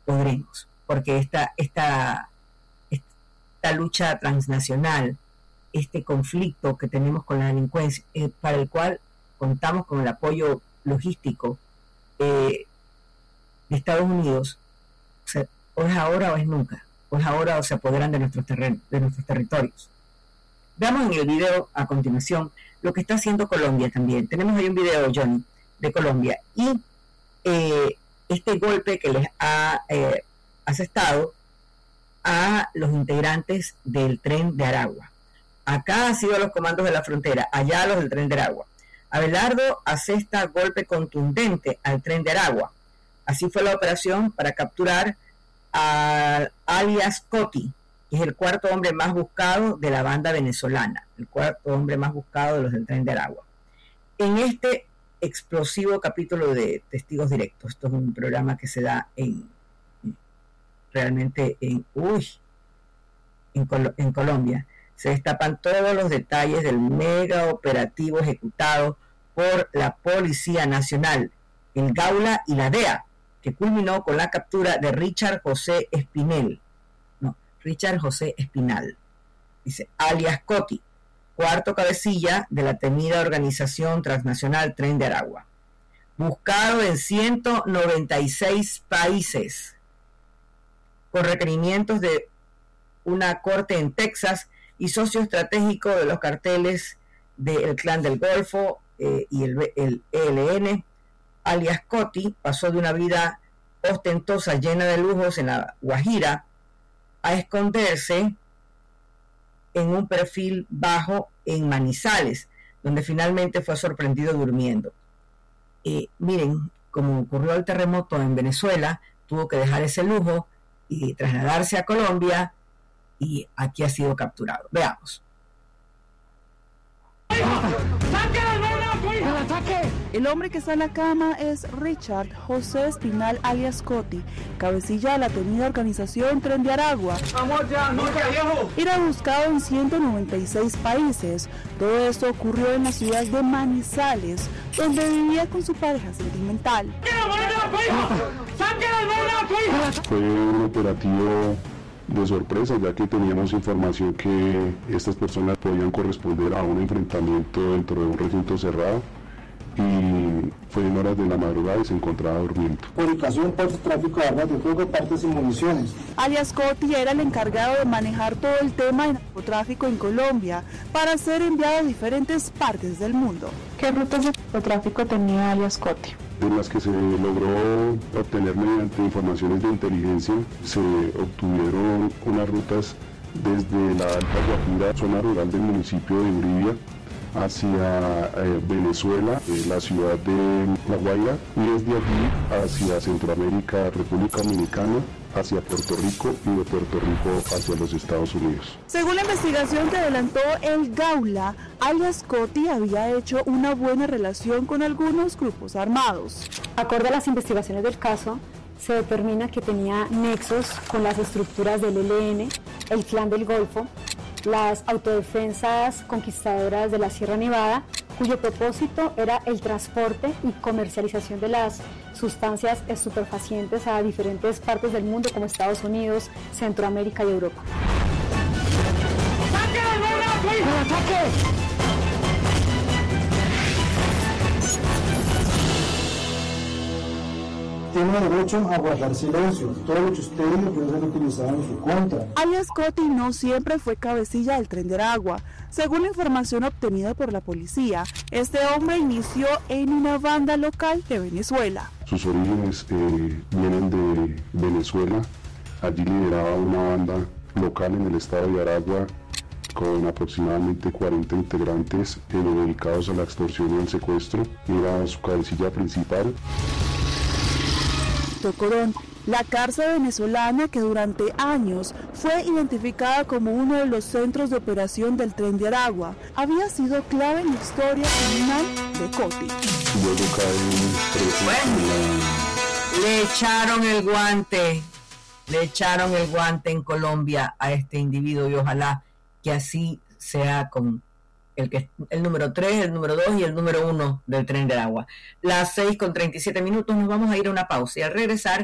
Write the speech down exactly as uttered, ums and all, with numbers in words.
podremos, porque esta, esta, esta lucha transnacional, este conflicto que tenemos con la delincuencia, eh, para el cual contamos con el apoyo logístico eh, de Estados Unidos, o sea, o es ahora o es nunca, o es ahora o se apoderan de nuestros terrenos, de nuestros territorios. Veamos en el video a continuación lo que está haciendo Colombia también. Tenemos ahí un video, Johnny, de Colombia, y eh, este golpe que les ha eh, asestado a los integrantes del Tren de Aragua. Acá han sido los comandos de la frontera, allá los del Tren de Aragua. Abelardo asesta golpe contundente al Tren de Aragua. Así fue la operación para capturar a alias Coti, que es el cuarto hombre más buscado de la banda venezolana, el cuarto hombre más buscado de los del Tren de Aragua. En este explosivo capítulo de Testigos Directos, esto es un programa que se da en realmente en, uy, en, Col- en Colombia, se destapan todos los detalles del mega operativo ejecutado por la Policía Nacional, el Gaula y la D E A, que culminó con la captura de Richard José Espinel, no, Richard José Espinal, dice, alias Coti, cuarto cabecilla de la temida organización transnacional Tren de Aragua, buscado en ciento noventa y seis países, con requerimientos de una corte en Texas y socio estratégico de los carteles del Clan del Golfo eh, y el, el E L N, alias Coti, pasó de una vida ostentosa llena de lujos en la Guajira a esconderse en un perfil bajo en Manizales, donde finalmente fue sorprendido durmiendo. Eh, miren, como ocurrió el terremoto en Venezuela, tuvo que dejar ese lujo y trasladarse a Colombia, y aquí ha sido capturado. Veamos. El hombre que está en la cama es Richard José Espinal alias Coti, cabecilla de la temida organización Tren de Aragua. Era buscado en ciento noventa y seis países. Todo esto ocurrió en la ciudad de Manizales, donde vivía con su pareja sentimental. Fue un operativo de sorpresa, ya que teníamos información que estas personas podían corresponder a un enfrentamiento dentro de un recinto cerrado, y fue en horas de la madrugada y se encontraba durmiendo. Ubicación por tráfico de armas de fuego, partes y municiones. Alias Coti era el encargado de manejar todo el tema de narcotráfico en Colombia para ser enviado a diferentes partes del mundo. ¿Qué rutas de narcotráfico tenía alias Coti? En las que se logró obtener mediante informaciones de inteligencia, se obtuvieron unas rutas desde la Alta Guajira, zona rural del municipio de Uribia, hacia eh, Venezuela, eh, la ciudad de La Guaira, y desde allí hacia Centroamérica, República Dominicana, hacia Puerto Rico, y de Puerto Rico hacia los Estados Unidos. Según la investigación que adelantó el Gaula, alias Coti había hecho una buena relación con algunos grupos armados. Acorde a las investigaciones del caso, se determina que tenía nexos con las estructuras del E L N, el Clan del Golfo, las autodefensas conquistadoras de la Sierra Nevada, cuyo propósito era el transporte y comercialización de las sustancias estupefacientes a diferentes partes del mundo como Estados Unidos, Centroamérica y Europa. Tiene derecho a guardar silencio. Todo lo que ustedes pueden ser utilizado en su contra. Alias Coti no siempre fue cabecilla del Tren de Aragua. Según la información obtenida por la policía, este hombre inició en una banda local de Venezuela. Sus orígenes eh, vienen de Venezuela. Allí lideraba una banda local en el estado de Aragua con aproximadamente cuarenta integrantes eh, dedicados a la extorsión y el secuestro. Era su cabecilla principal. Tocorón, la cárcel venezolana que durante años fue identificada como uno de los centros de operación del Tren de Aragua, había sido clave en la historia criminal de Coti. Luego cae Bueno, le echaron el guante, le echaron el guante en Colombia a este individuo, y ojalá que así sea con el que el número tres, el número dos y el número uno del Tren de Aragua. Las seis con treinta y siete minutos, nos vamos a ir a una pausa y al regresar